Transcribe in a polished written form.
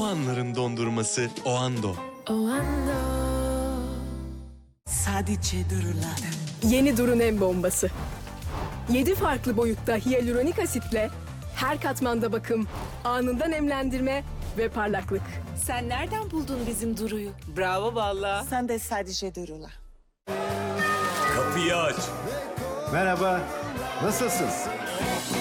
anların dondurması Oando. Sadece durular. Yeni Duru Nem bombası. 7 farklı boyutta hyaluronik asitle her katmanda bakım, anında nemlendirme ve parlaklık. Sen nereden buldun bizim Duru'yu? Bravo valla. Sen de sadece durular. Kapıyı aç. Merhaba, nasılsın?